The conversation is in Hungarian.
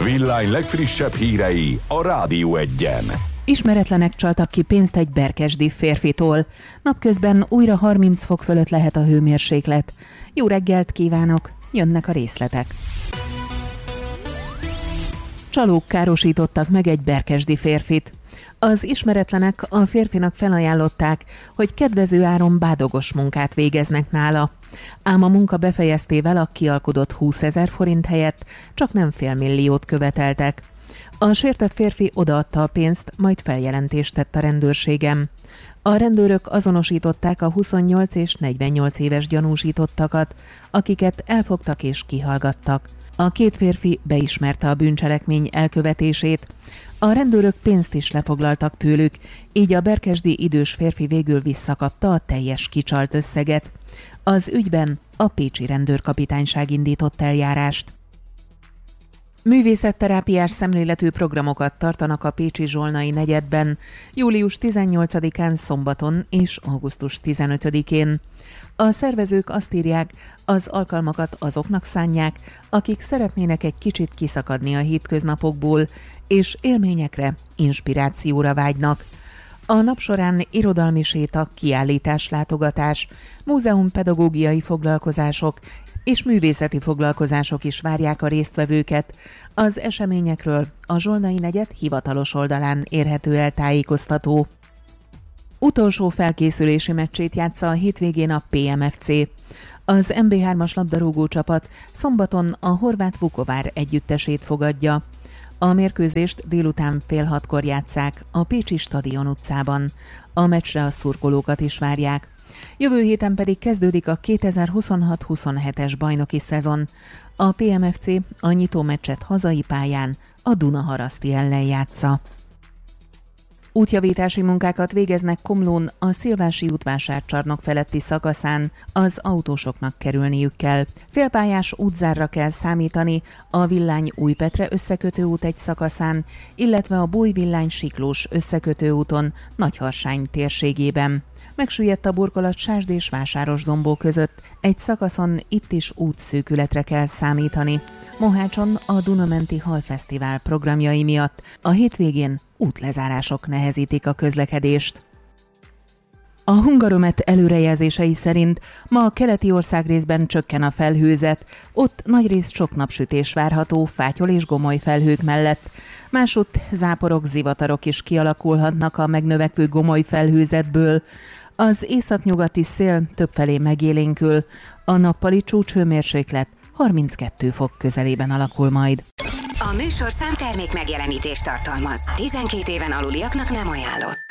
Villány legfrissebb hírei a Rádió Egyen. Ismeretlenek csaltak ki pénzt egy berkesdi férfitól. Napközben újra 30 fok fölött lehet a hőmérséklet. Jó reggelt kívánok, jönnek a részletek. Csalók károsítottak meg egy berkesdi férfit. Az ismeretlenek a férfinak felajánlották, hogy kedvező áron bádogos munkát végeznek nála. Ám a munka befejeztével a kialkudott 20 000 forint helyett csak nem $500 000 követeltek. A sértett férfi odaadta a pénzt, majd feljelentést tett a rendőrségem. A rendőrök azonosították a 28 és 48 éves gyanúsítottakat, akiket elfogtak és kihallgattak. A két férfi beismerte a bűncselekmény elkövetését. A rendőrök pénzt is lefoglaltak tőlük, így a berkesdi idős férfi végül visszakapta a teljes kicsalt összeget. Az ügyben a pécsi rendőrkapitányság indított eljárást. Művészetterápiás szemléletű programokat tartanak a pécsi Zsolnai negyedben, július 18-án szombaton és augusztus 15-én. A szervezők azt írják, az alkalmakat azoknak szánják, akik szeretnének egy kicsit kiszakadni a hétköznapokból, és élményekre, inspirációra vágynak. A nap során irodalmi séta, kiállítás-látogatás, múzeumpedagógiai foglalkozások és művészeti foglalkozások is várják a résztvevőket. Az eseményekről a Zsolnai negyed hivatalos oldalán érhető el tájékoztató. Utolsó felkészülési meccsét játsza a hétvégén a PMFC. Az MB3-as labdarúgó csapat szombaton a horvát Vukovár együttesét fogadja. A mérkőzést délután 5:30 játsszák a Pécsi Stadion utcában. A meccsre a szurkolókat is várják. Jövő héten pedig kezdődik a 2026-27-es bajnoki szezon. A PMFC a nyitó meccset hazai pályán a Dunaharaszti ellen játsza. Útjavítási munkákat végeznek Komlón a Szilvási út vásárcsarnok feletti szakaszán, az autósoknak kerülniük kell. Félpályás útzárra kell számítani a Villány-Újpetre összekötő út egy szakaszán, illetve a Bújvillány-Siklós összekötő úton Nagyharsány térségében. Megsüllyedt a burkolat Sásd és Vásárosdombó között, egy szakaszon itt is útszűkületre kell számítani. Mohácson a Dunamenti Halfesztivál programjai miatt a hétvégén útlezárások nehezítik a közlekedést. A Hungaromet előrejelzései szerint ma a keleti országrészben csökken a felhőzet, ott nagyrészt sok napsütés várható fátyol és gomoly felhők mellett. Másutt záporok, zivatarok is kialakulhatnak a megnövekvő gomoly felhőzetből. Az északnyugati szél többfelé megélénkül, a nappali csúcshőmérséklet 32 fok közelében alakul majd. A műsorszám termék megjelenítést tartalmaz. 12 éven aluliaknak nem ajánlott.